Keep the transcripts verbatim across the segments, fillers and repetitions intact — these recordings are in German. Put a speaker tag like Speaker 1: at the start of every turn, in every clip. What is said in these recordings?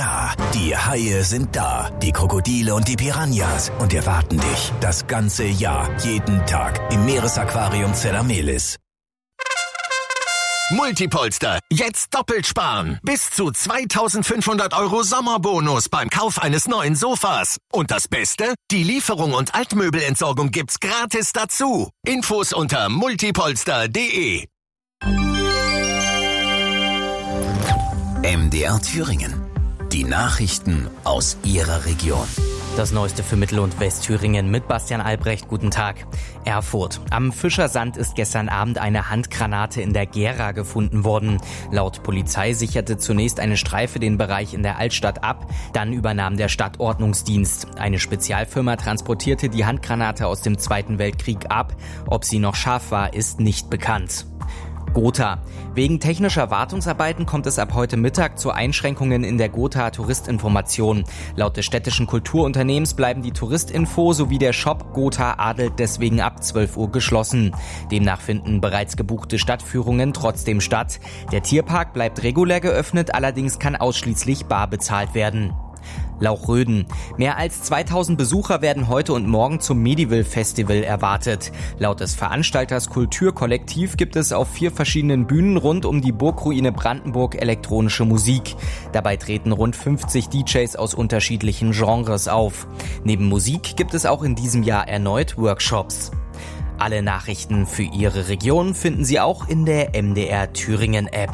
Speaker 1: Ja, die Haie sind da, die Krokodile und die Piranhas und erwarten dich das ganze Jahr, jeden Tag im Meeresaquarium Zella-Mehlis.
Speaker 2: Multipolster, jetzt doppelt sparen. Bis zu zweitausendfünfhundert Euro Sommerbonus beim Kauf eines neuen Sofas. Und das Beste? Die Lieferung und Altmöbelentsorgung gibt's gratis dazu. Infos unter multipolster punkt de.
Speaker 1: M D R Thüringen. Die Nachrichten aus Ihrer Region.
Speaker 3: Das Neueste für Mittel- und Westthüringen mit Bastian Albrecht. Guten Tag. Erfurt. Am Fischersand ist gestern Abend eine Handgranate in der Gera gefunden worden. Laut Polizei sicherte zunächst eine Streife den Bereich in der Altstadt ab. Dann übernahm der Stadtordnungsdienst. Eine Spezialfirma transportierte die Handgranate aus dem Zweiten Weltkrieg ab. Ob sie noch scharf war, ist nicht bekannt. Gotha. Wegen technischer Wartungsarbeiten kommt es ab heute Mittag zu Einschränkungen in der Gotha Touristinformation. Laut des städtischen Kulturunternehmens bleiben die Touristinfo sowie der Shop Gotha Adelt deswegen ab zwölf Uhr geschlossen. Demnach finden bereits gebuchte Stadtführungen trotzdem statt. Der Tierpark bleibt regulär geöffnet, allerdings kann ausschließlich bar bezahlt werden. Lauchröden. Mehr als zweitausend Besucher werden heute und morgen zum Medieval Festival erwartet. Laut des Veranstalters Kulturkollektiv gibt es auf vier verschiedenen Bühnen rund um die Burgruine Brandenburg elektronische Musik. Dabei treten rund fünfzig D Js aus unterschiedlichen Genres auf. Neben Musik gibt es auch in diesem Jahr erneut Workshops. Alle Nachrichten für Ihre Region finden Sie auch in der M D R Thüringen App.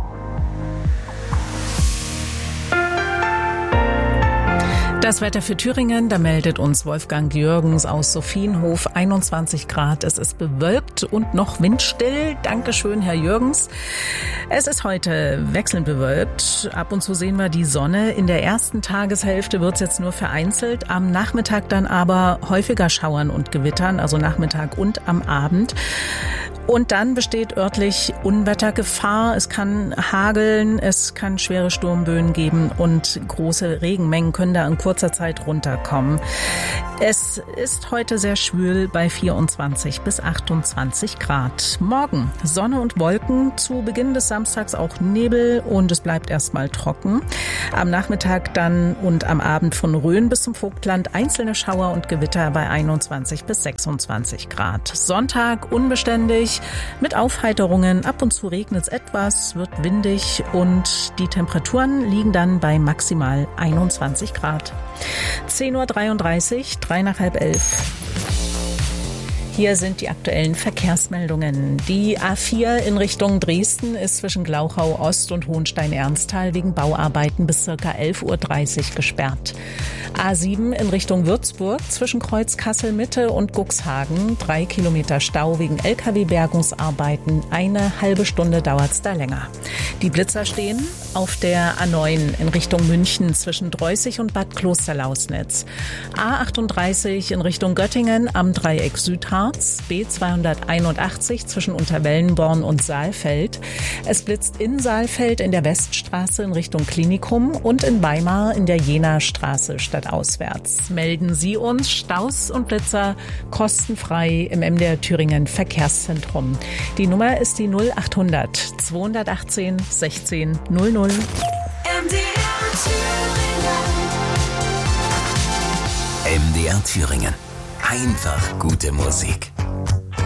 Speaker 4: Das Wetter für Thüringen, da meldet uns Wolfgang Jürgens aus Sophienhof, einundzwanzig Grad. Es ist bewölkt und noch windstill. Dankeschön, Herr Jürgens. Es ist heute wechselnd bewölkt. Ab und zu sehen wir die Sonne. In der ersten Tageshälfte wird es jetzt nur vereinzelt. Am Nachmittag dann aber häufiger Schauern und Gewittern, also Nachmittag und am Abend. Und dann besteht örtlich Unwettergefahr. Es kann hageln, es kann schwere Sturmböen geben und große Regenmengen können da in kurzer Zeit runterkommen. Es ist heute sehr schwül bei vierundzwanzig bis achtundzwanzig Grad. Morgen Sonne und Wolken, zu Beginn des Samstags auch Nebel und es bleibt erstmal trocken. Am Nachmittag dann und am Abend von Rhön bis zum Vogtland einzelne Schauer und Gewitter bei einundzwanzig bis sechsundzwanzig Grad. Sonntag unbeständig mit Aufheiterungen. Ab und zu regnet es etwas, wird windig und die Temperaturen liegen dann bei maximal einundzwanzig Grad. zehn Uhr dreiunddreißig, drei nach halb elf. Hier sind die aktuellen Verkehrsmeldungen. Die A vier in Richtung Dresden ist zwischen Glauchau Ost und Hohenstein-Ernsthal wegen Bauarbeiten bis ca. elf Uhr dreißig gesperrt. A sieben in Richtung Würzburg zwischen Kreuz Kassel-Mitte und Guxhagen. Drei Kilometer Stau wegen L K W-Bergungsarbeiten. Eine halbe Stunde dauert's da länger. Die Blitzer stehen auf der A neun in Richtung München zwischen Dreußig und Bad Klosterlausnitz. A achtunddreißig in Richtung Göttingen am Dreieck Südharz. B zweihunderteinundachtzig zwischen Unterwellenborn und Saalfeld. Es blitzt in Saalfeld in der Weststraße in Richtung Klinikum und in Weimar in der Jenastraße stadtauswärts. Melden Sie uns Staus und Blitzer kostenfrei im M D R Thüringen Verkehrszentrum. Die Nummer ist die null achthundert zweihundertachtzehn sechzehn null null.
Speaker 5: M D R Thüringen.
Speaker 1: M D R Thüringen. Einfach gute Musik.